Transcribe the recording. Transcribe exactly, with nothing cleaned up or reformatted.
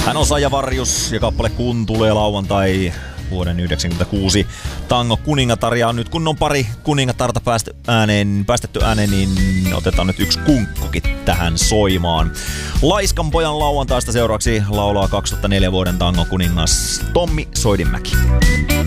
Hän on Saija Varjus ja kappale Kun tulee lauantai vuoden yhdeksänkymmentäkuusi Tango kuningatar. Ja nyt kun on pari kuningatarta päästy ääneen, päästetty ääneen, niin otetaan nyt yksi kunkkukin tähän soimaan. Laiskan pojan lauantaista seuraavaksi laulaa kaksituhattaneljä vuoden tango kuningas Tommi Soidinmäki.